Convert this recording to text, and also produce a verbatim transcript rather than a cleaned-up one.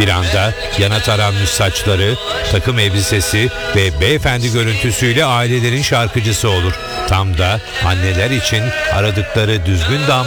Bir anda yana taranmış saçları, takım elbisesi ve beyefendi görüntüsüyle ailelerin şarkıcısı olur. Tam da anneler için aradıkları düzgün damat